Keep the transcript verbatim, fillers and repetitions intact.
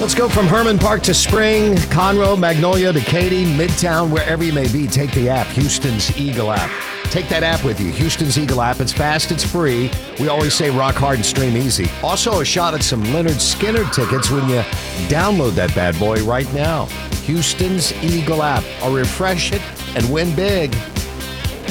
Let's go from Herman Park to Spring, Conroe, Magnolia to Katy, Midtown, wherever you may be. Take the app, Houston's Eagle app. Take that app with you, Houston's Eagle app. It's fast, it's free. We always say rock hard and stream easy. Also, a shot at some Leonard Skinner tickets when you download that bad boy right now. Houston's Eagle app. Or refresh it and win big.